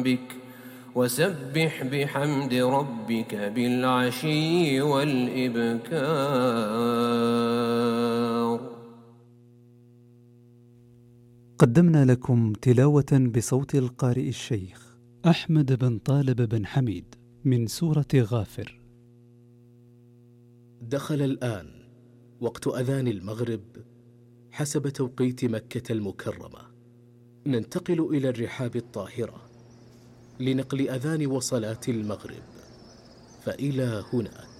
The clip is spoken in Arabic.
ربك وسبح بحمد ربك بالعشي والإبكار. قدمنا لكم تلاوة بصوت القارئ الشيخ أحمد بن طالب بن حميد من سورة غافر. دخل الآن وقت أذان المغرب حسب توقيت مكة المكرمة. ننتقل إلى الرحاب الطاهرة لنقل أذان وصلاة المغرب، فإلى هناك.